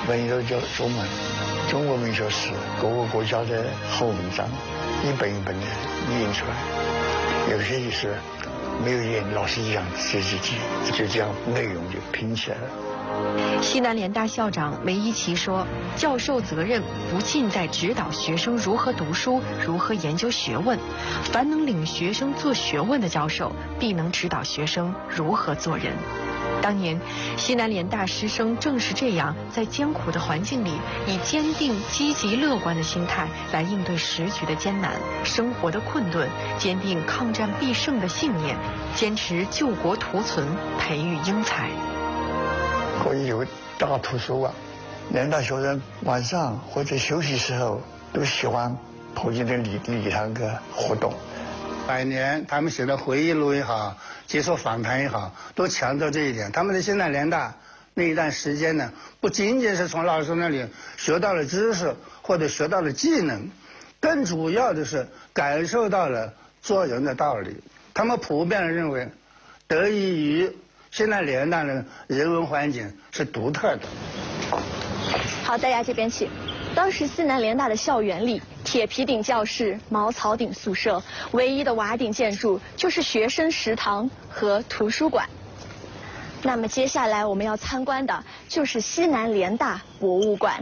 文艺都叫中文，中国文学史各个国家的好文章，一本一本的印出来，有些就是没有演老师讲这几集，就这样内容就拼起来了。 西南联大校长梅贻琦说：“教授责任不尽在指导学生如何读书、如何研究学问，凡能领学生做学问的教授，必能指导学生如何做人。”当年，西南联大师生正是这样，在艰苦的环境里，以坚定、积极、乐观的心态来应对时局的艰难、生活的困顿，坚定抗战必胜的信念，坚持救国图存，培育英才。 可以有大图书馆，联大学生晚上或者休息时候都喜欢跑进这礼堂个活动。 百年他们写的回忆录也好，接受访谈也好，都强调这一点。他们的西南联大那一段时间呢，不仅仅是从老师那里学到了知识或者学到了技能，更主要的是感受到了做人的道理。他们普遍地认为，得益于西南联大的人文环境是独特的。 好，大家这边请。当时西南联大的校园里，铁皮顶教室、茅草顶宿舍，唯一的瓦顶建筑就是学生食堂和图书馆。那么接下来我们要参观的就是西南联大博物馆。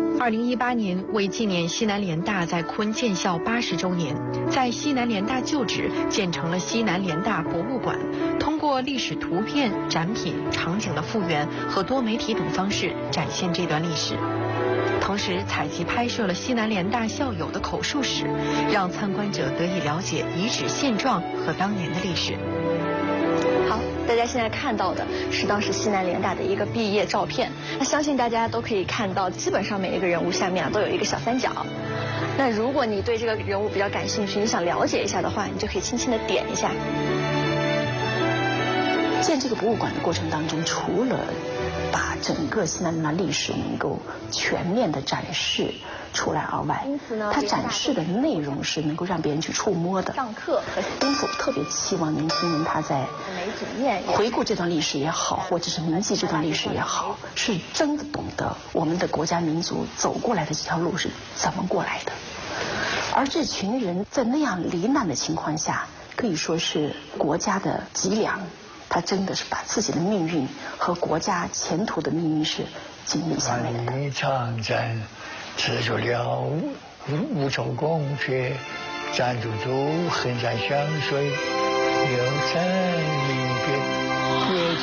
2018年，为纪念西南联大在昆建校80周年，在西南联大旧址建成了西南联大博物馆，通过历史图片、展品、场景的复原和多媒体等方式展现这段历史。同时采集拍摄了西南联大校友的口述史，让参观者得以了解遗址现状和当年的历史。 好，大家现在看到的是当时西南联大的一个毕业照片。那相信大家都可以看到，基本上每一个人物下面都有一个小三角。那如果你对这个人物比较感兴趣，你想了解一下的话，你就可以轻轻地点一下。 建这个博物馆的过程当中，除了把整个西南联大历史能够全面的展示出来而外，它展示的内容是能够让别人去触摸的。 上课， 因此我特别期望年轻人他在回顾这段历史也好，或者是铭记这段历史也好，是真的懂得我们的国家民族走过来的这条路是怎么过来的。而这群人在那样罹难的情况下，可以说是国家的脊梁。他真的是把自己的命运和国家前途的命运是紧密相连的。 一场战，持续了无愁宫阙，战途中横山相随，流山一别月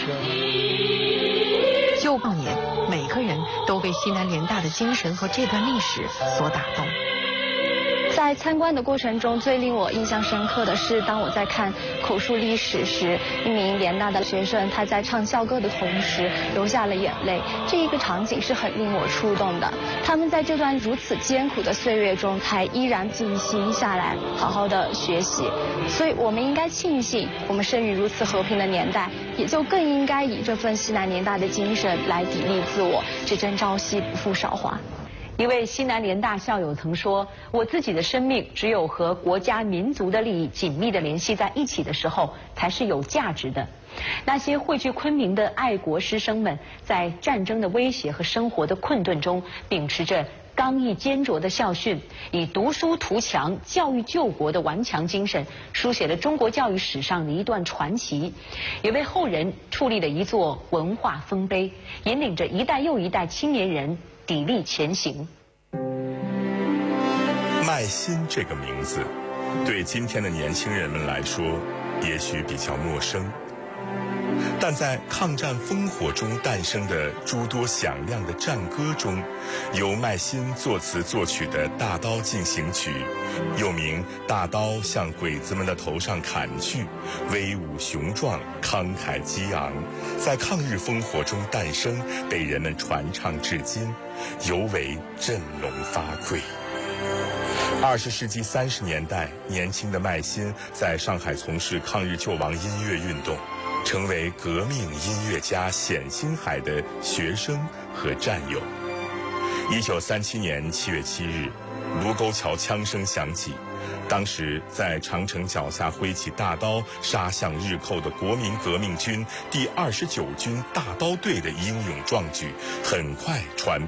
球。 旧报年，每个人都被西南联大的精神和这段历史所打动。 在参观的过程中，最令我印象深刻的是，当我在看口述历史时，一名联大的学生他在唱校歌的同时流下了眼泪。这一个场景是很令我触动的。他们在这段如此艰苦的岁月中，才依然静心下来，好好的学习。所以，我们应该庆幸我们生于如此和平的年代，也就更应该以这份西南联大的精神来砥砺自我，只争朝夕，不负韶华。 一位西南联大校友曾说：“我自己的生命只有和国家民族的利益紧密地联系在一起的时候，才是有价值的。”那些汇聚昆明的爱国师生们，在战争的威胁和生活的困顿中，秉持着刚毅坚卓的校训，以读书图强、教育救国的顽强精神，书写了中国教育史上的一段传奇，也为后人矗立了一座文化丰碑，引领着一代又一代青年人砥砺前行。 麦心这个名字，对今天的年轻人们来说，也许比较陌生。但在抗战烽火中诞生的诸多响亮的战歌中，由麦心作词作曲的《大刀进行曲》，又名《大刀向鬼子们的头上砍去》，威武雄壮，慷慨激昂，在抗日烽火中诞生，被人们传唱至今，尤为振聋发聩。20世纪30年代，年轻的麦心在上海从事抗日救亡音乐运动，成为革命音乐家冼星海的学生和战友。1937年7月7日，卢沟桥枪声响起，当时在长城脚下挥起大刀杀向日寇的国民革命军第29军大刀队的英勇壮举，很快传